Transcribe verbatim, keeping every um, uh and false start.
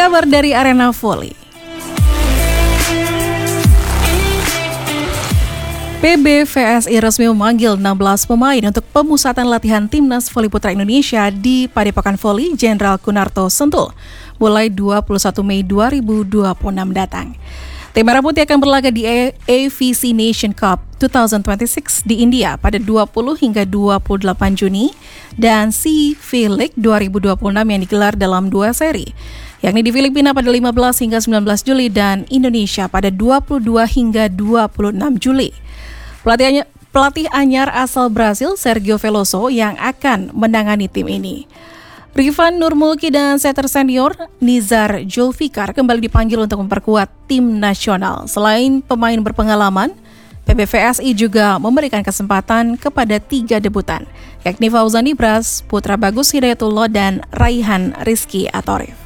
Kabar dari Arena Voli. P B V S I resmi memanggil enam belas pemain untuk pemusatan latihan Timnas Voli Putra Indonesia di Padepokan Voli Jenderal Kunarto Sentul mulai dua puluh satu Mei dua ribu dua puluh enam datang. Tim Merah Putih akan berlaga di A V C Nation Cup dua ribu dua puluh enam di India pada dua puluh hingga dua puluh delapan Juni dan C V League dua ribu dua puluh enam yang digelar dalam dua seri, yakni di Filipina pada lima belas hingga sembilan belas Juli dan Indonesia pada dua puluh dua hingga dua puluh enam Juli. Pelatih, pelatih anyar asal Brasil Sergio Veloso yang akan menangani tim ini. Rifan Nurmulki dan setter senior Nizar Julfikar kembali dipanggil untuk memperkuat tim nasional. Selain pemain berpengalaman, P B V S I juga memberikan kesempatan kepada tiga debutan, yakni Fauzan Ibras, Putra Bagus Hidayatullah, dan Raihan Rizky Atorif.